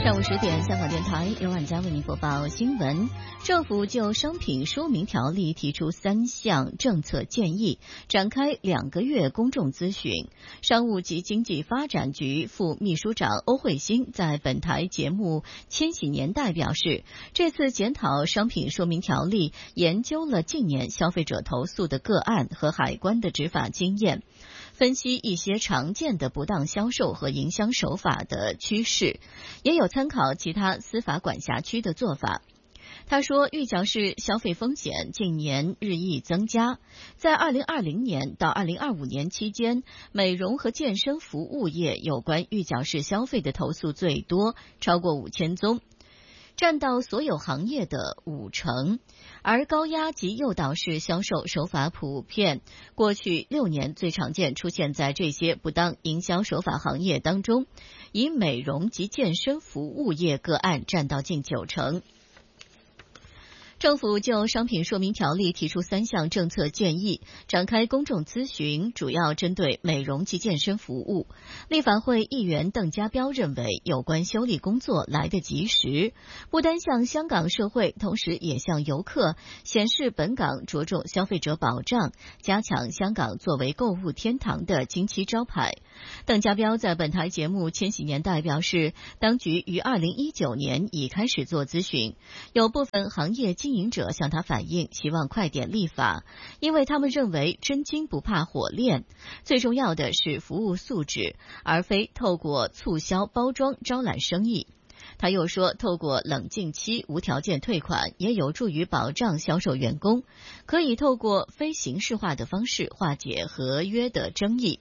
上午10点，香港电台由晚佳为您播报新闻。政府就商品说明条例提出3项政策建议，展开2个月公众咨询。商务及经济发展局副秘书长欧慧欣在本台节目《千禧年代》表示，这次检讨商品说明条例，研究了近年消费者投诉的个案和海关的执法经验，分析一些常见的不当销售和营销手法的趋势，也有参考其他司法管辖区的做法。他说，预缴式消费风险近年日益增加，在2020年到2025年期间，美容和健身服务业有关预缴式消费的投诉最多，超过5000宗，占到所有行业的50%，而高压及诱导式销售手法普遍。过去6年最常见出现在这些不当营销手法行业当中，以美容及健身服务业个案占到近90%。政府就商品说明条例提出3项政策建议，展开公众咨询，主要针对美容及健身服务。立法会议员邓家彪认为，有关修例工作来得及时，不单向香港社会，同时也向游客显示本港着重消费者保障，加强香港作为购物天堂的金漆招牌。邓家彪在本台节目《千禧年代》表示，当局于2019年已开始做咨询，有部分行业经营者向他反映，希望快点立法，因为他们认为真金不怕火炼，最重要的是服务素质，而非透过促销包装招揽生意。他又说，透过冷静期无条件退款也有助于保障销售员工，可以透过非形式化的方式化解合约的争议。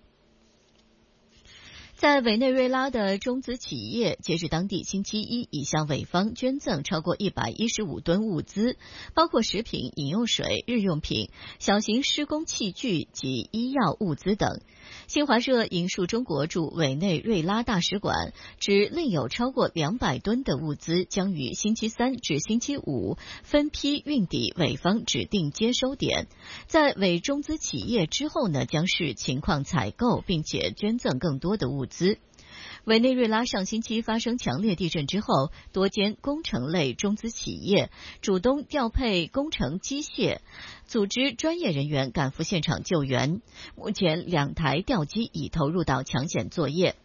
在委内瑞拉的中资企业，截至当地星期一已向委方捐赠超过115吨物资，包括食品、饮用水、日用品、小型施工器具及医药物资等。新华社引述中国驻委内瑞拉大使馆指，另有超过200吨的物资将于星期3至星期5分批运抵委方指定接收点，在委中资企业之后呢，将视情况采购，并且捐赠更多的物资。委内瑞拉上星期发生强烈地震之后，多间工程类中资企业主动调配工程机械，组织专业人员赶赴现场救援。目前2台吊机已投入到抢险作业。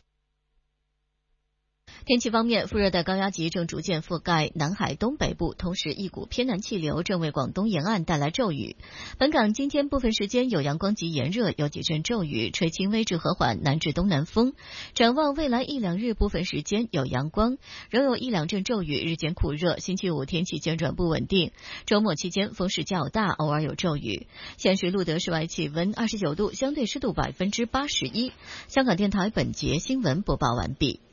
天气方面，副热带高压脊正逐渐覆盖南海东北部，同时一股偏南气流正为广东沿岸带来骤雨。本港今天部分时间有阳光及炎热，有几阵骤雨，吹轻微至和缓南至东南风。展望未来1-2日，部分时间有阳光，仍有1-2阵骤雨，日间酷热。星期5天气渐转不稳定，周末期间风势较大，偶尔有骤雨。现时录得室外气温29度，相对湿度81%。香港电台本节新闻播报完毕。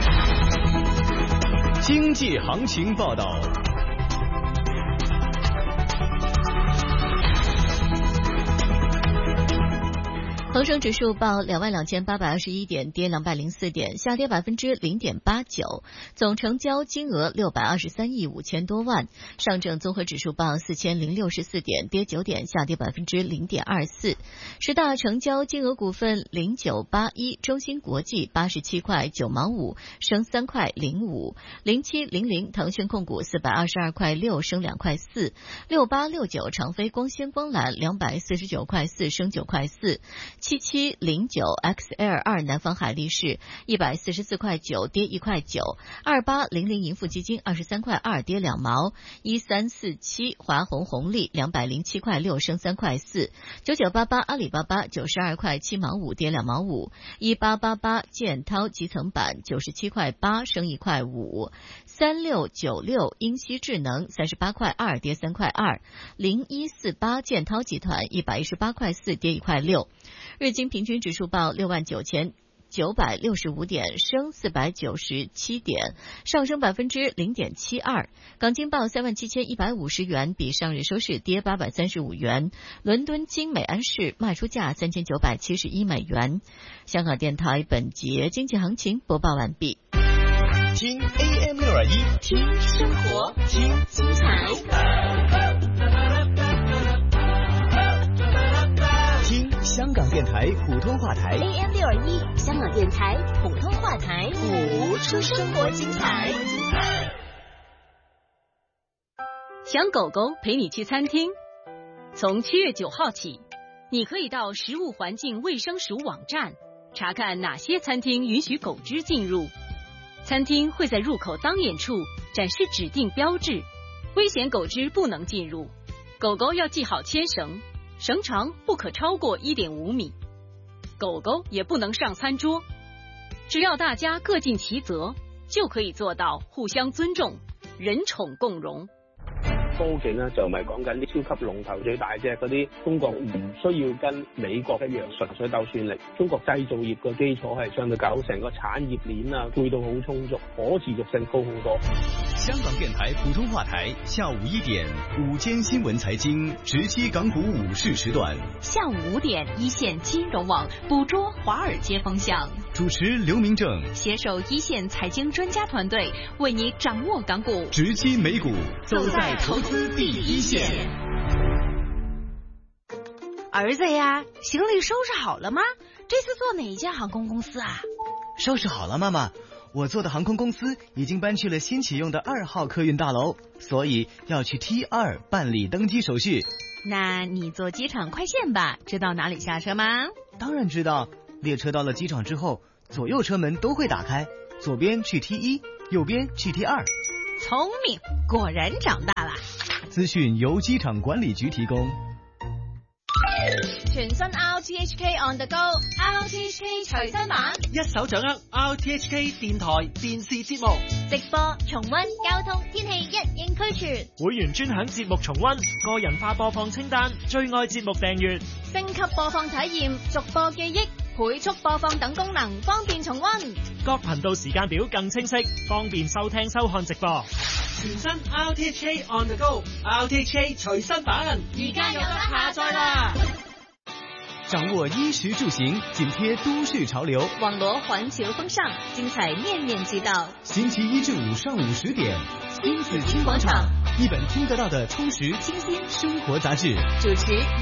经济行情报道。 恒生指数报22,821点，跌204点，下跌0.89%，总成交金额623亿5千多万。上证综合指数报4064点，跌9点，下跌0.24%。十大成交金额股份0981，中芯国际87块9毛5，升3块05。0700，腾讯控股422块6，升2块4。6869，长飞光纤光缆249块4，升9块4。7709XL2，南方海力士144块9，跌1块9。2800，盈富基金23块2，跌2毛。1347，华虹红利207块6，升3块4。9988，阿里巴巴92块7毛5，跌2毛5。1888，建滔集层板97块8，升1块5。3696，英熙智能38块2，跌3块2。0148，建滔集团118块4，跌1块6。日经平均指数报69,965点，升497点，上升0.72%。港金报37,150元，比上日收市跌835元。伦敦金每安士卖出价3,971美元。香港电台本节经济行情播报完毕。 听 AM621， 听生活，听精彩。 香港电台普通话台 AM621，香港电台普通话台， 补充。 出生活精彩。 想狗狗陪你去餐厅？从7月9号起，你可以到食物环境卫生署网站查看哪些餐厅允许狗只进入。餐厅会在入口当眼处展示指定标志，危险狗只不能进入。狗狗要系好牵绳，绳长不可超过1.5米。狗狗也不能上餐桌。只要大家各尽其责，就可以做到互相尊重，人寵共融。 科技呢就唔係講緊啲超級龍頭最大隻嗰啲，中國唔需要跟美國一樣純粹鬥算力。中國製造業嘅基礎係相對夠，成個產業鏈啊配套好充足，可持續性高好多。 香港電台普通話台下午1點午間新聞財經直擊港股午市時段， 下午5點一線金融網捕捉華爾街風向， 主持劉明正， 攜手一線財經專家團隊，為你掌握港股， 直擊美股， 走在投資第一線。兒子呀，行李收拾好了嗎？這次坐哪間航空公司啊？ 收拾好了，媽媽。我坐的航空公司已經搬去了新啟用的2號客運大樓，所以要去 T2 辦理登機手續。 那你坐機場快線吧，知道哪裡下車嗎？ 當然知道，列車到了機場之後，左右車門都會打開，左邊去 T1，右邊去 T2。 聰明，果然長大了。 資訊由機場管理局提供。 全新 RTHK On The Go，RTHK 隨身版， 一手掌握 RTHK 電台電視節目直播、重溫、交通、天氣一應俱全。 會員專享節目重溫、個人化播放清單、最愛節目訂閱、 升級播放體驗、逐播記憶、倍速播放等功能，方便重溫。 各頻道時間表更清晰，方便收聽收看直播。全新 RTHK On The Go，RTHK 隨身版， 而家有得下載啦！ 掌握衣食住行，緊貼都市潮流， 網羅環球風尚，精彩面面俱到。 星期1至5上午10點， 親子聽廣場， 一本聽得到的充實清新生活雜誌， 主持